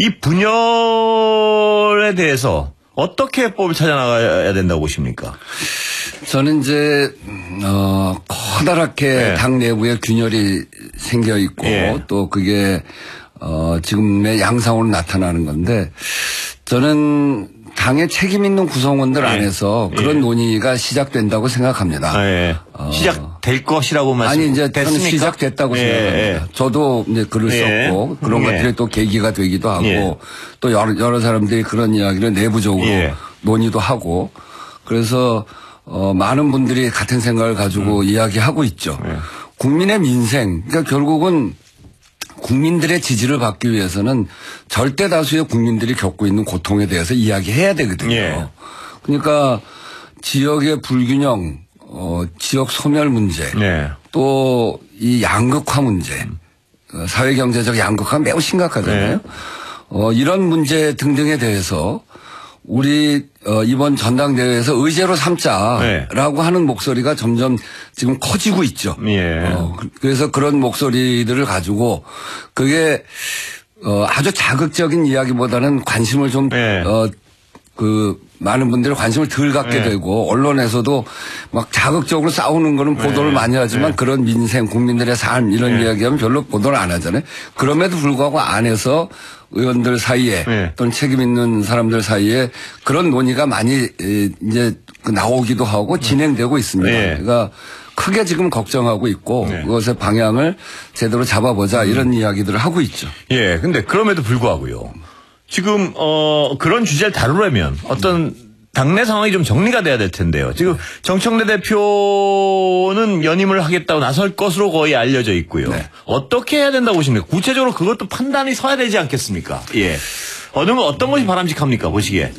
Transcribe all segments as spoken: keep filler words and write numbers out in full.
이 분열에 대해서 어떻게 해법을 찾아나가야 된다고 보십니까? 저는 이제 어 커다랗게 네. 당 내부에 균열이 생겨 있고 네. 또 그게 어 지금의 양상으로 나타나는 건데 저는 당의 책임 있는 구성원들 네. 안에서 그런 네. 논의가 시작된다고 생각합니다. 아, 예. 어. 시작될 것이라고 말씀. 아니 이제 됐습니까? 저는 시작됐다고 예. 생각합니다. 예. 저도 이제 글을 예. 썼고 그런 예. 것들이 또 계기가 되기도 하고 예. 또 여러, 여러 사람들이 그런 이야기를 내부적으로 예. 논의도 하고 그래서 어, 많은 분들이 같은 생각을 가지고 음. 이야기하고 있죠. 예. 국민의 민생, 그러니까 결국은 국민들의 지지를 받기 위해서는 절대 다수의 국민들이 겪고 있는 고통에 대해서 이야기해야 되거든요. 예. 그러니까 지역의 불균형, 어, 지역 소멸 문제, 예. 또 이 양극화 문제, 음. 사회경제적 양극화가 매우 심각하잖아요. 예. 어, 이런 문제 등등에 대해서 우리 어, 이번 전당대회에서 의제로 삼자라고 네. 하는 목소리가 점점 지금 커지고 있죠. 예. 어, 그래서 그런 목소리들을 가지고 그게 어, 아주 자극적인 이야기보다는 관심을 좀 네. 어, 그 많은 분들이 관심을 덜 갖게 네. 되고 언론에서도 막 자극적으로 싸우는 거는 보도를 네. 많이 하지만 네. 그런 민생 국민들의 삶 이런 네. 이야기하면 별로 보도를 안 하잖아요. 그럼에도 불구하고 안에서 의원들 사이에 네. 또는 책임 있는 사람들 사이에 그런 논의가 많이 이제 나오기도 하고 진행되고 있습니다. 네. 그러니까 크게 지금 걱정하고 있고 네. 그것의 방향을 제대로 잡아보자 음. 이런 이야기들을 하고 있죠. 예. 근데 그럼에도 불구하고요. 지금 어 그런 주제를 다루려면 어떤 당내 상황이 좀 정리가 돼야 될 텐데요. 지금 정청래 대표는 연임을 하겠다고 나설 것으로 거의 알려져 있고요. 네. 어떻게 해야 된다고 보십니까? 구체적으로 그것도 판단이 서야 되지 않겠습니까? 예. 어느 거 어떤 것이 바람직합니까? 보시기에.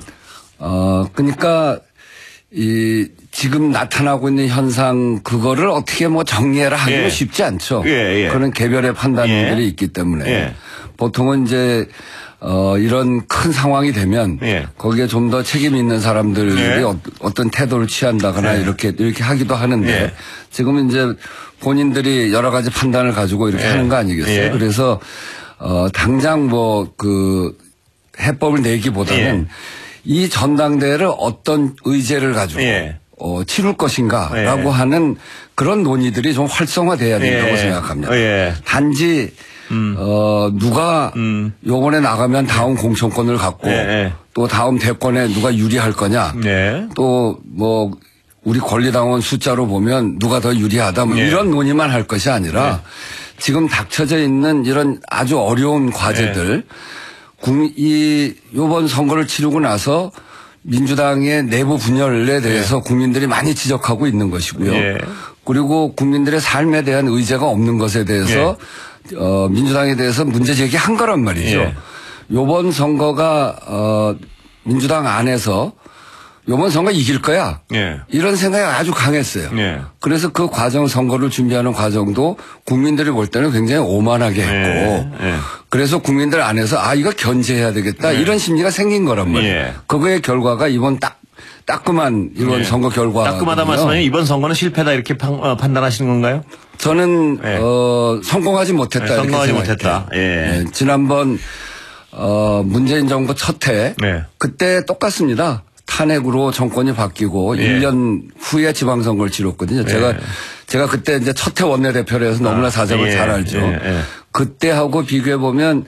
어 그러니까 이 지금 나타나고 있는 현상 그거를 어떻게 뭐 정리해라 하기는 예. 쉽지 않죠. 예, 예. 그런 개별의 판단들이 예. 있기 때문에 예. 보통은 이제 어, 이런 큰 상황이 되면 예. 거기에 좀 더 책임 있는 사람들이 예. 어, 어떤 태도를 취한다거나 예. 이렇게 이렇게 하기도 하는데 예. 지금은 이제 본인들이 여러 가지 판단을 가지고 이렇게 예. 하는 거 아니겠어요? 예. 그래서 어, 당장 뭐 그 해법을 내기보다는 예. 이 전당대회를 어떤 의제를 가지고 예. 어, 치룰 것인가라고 예. 하는 그런 논의들이 좀 활성화돼야 된다고 예. 생각합니다. 예. 단지 음. 어, 누가, 음. 요번에 나가면 다음 공천권을 갖고, 네. 또 다음 대권에 누가 유리할 거냐, 네. 또 뭐, 우리 권리당원 숫자로 보면 누가 더 유리하다, 뭐 네. 이런 논의만 할 것이 아니라, 네. 지금 닥쳐져 있는 이런 아주 어려운 과제들, 네. 국, 이, 요번 선거를 치르고 나서 민주당의 내부 분열에 대해서 네. 국민들이 많이 지적하고 있는 것이고요. 네. 그리고 국민들의 삶에 대한 의제가 없는 것에 대해서 네. 어, 민주당에 대해서 문제 제기한 거란 말이죠. 예. 요번 선거가, 어, 민주당 안에서 요번 선거 이길 거야. 예. 이런 생각이 아주 강했어요. 예. 그래서 그 과정, 선거를 준비하는 과정도 국민들이 볼 때는 굉장히 오만하게 했고, 예. 예. 그래서 국민들 안에서 아, 이거 견제해야 되겠다. 예. 이런 심리가 생긴 거란 말이에요. 예. 그거의 결과가 이번 딱 따끔한 이번 네. 선거 결과. 따끔하다 말씀하면 이번 선거는 실패다 이렇게 판, 어, 판단하시는 건가요? 저는 네. 어, 성공하지 못했다. 네, 성공하지 못했다. 예. 네, 지난번 어, 문재인 정부 첫 해 네. 그때 똑같습니다. 탄핵으로 정권이 바뀌고 네. 일 년 후에 지방선거를 치렀거든요. 네. 제가 제가 그때 이제 첫 해 원내대표를 해서 너무나 사정을 아, 예. 잘 알죠. 예. 예. 그때하고 비교해 보면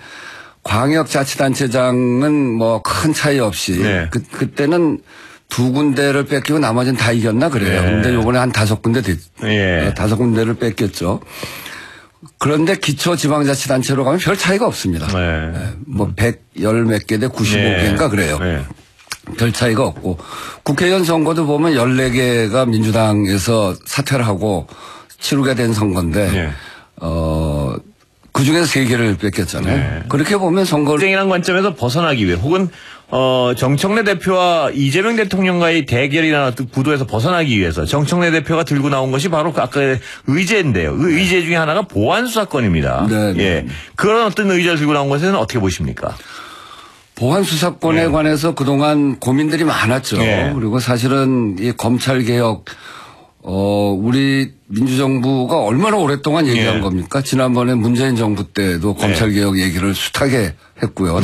광역자치단체장은 뭐 큰 차이 없이 네. 그 그때는 두 군데를 뺏기고 나머지는 다 이겼나 그래요. 예. 근데 요번에 한 다섯 군데 됐, 예. 다섯 군데를 뺏겼죠. 그런데 기초지방자치단체로 가면 별 차이가 없습니다. 예. 예. 뭐 백열 몇 개 대 구십오 개인가 예. 그래요. 예. 별 차이가 없고 국회의원 선거도 보면 열네 개가 민주당에서 사퇴를 하고 치르게 된 선거인데 예. 어, 그중에서 세 개를 뺏겼잖아요. 예. 그렇게 보면 선거를 경쟁이라는 관점에서 벗어나기 위해 혹은 어, 정청래 대표와 이재명 대통령과의 대결이나 구도에서 벗어나기 위해서 정청래 대표가 들고 나온 것이 바로 그 아까 의제인데요. 그 의제 중에 하나가 보안수사권입니다. 네, 네. 예. 그런 어떤 의제를 들고 나온 것에는 어떻게 보십니까? 보안수사권에 네. 관해서 그동안 고민들이 많았죠. 네. 그리고 사실은 이 검찰개혁, 어, 우리 민주정부가 얼마나 오랫동안 얘기한 네. 겁니까? 지난번에 문재인 정부 때도 검찰개혁 네. 얘기를 숱하게 했고요.